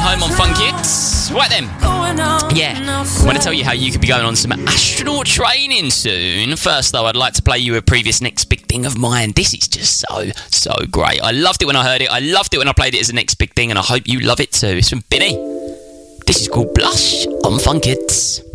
home on Fun Kids. Right then. Yeah. I want to tell you how you could be going on some astronaut training soon. First, though, I'd like to play you a previous next big thing of mine. This is just so great. I loved it when I heard it. I loved it when I played it as the next big thing, and I hope you love it too. It's from Binny. This is called Blush on Fun Kids.